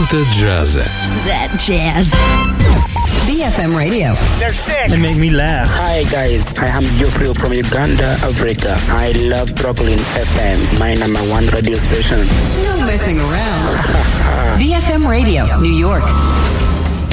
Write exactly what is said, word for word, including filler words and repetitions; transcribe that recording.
Muita jazz. That jazz. B F M Radio. They're sick. They make me laugh. Hi guys, I am Geoffrey from Uganda, Africa. I love Brooklyn F M, my number one radio station. No messing around. B F M Radio, New York.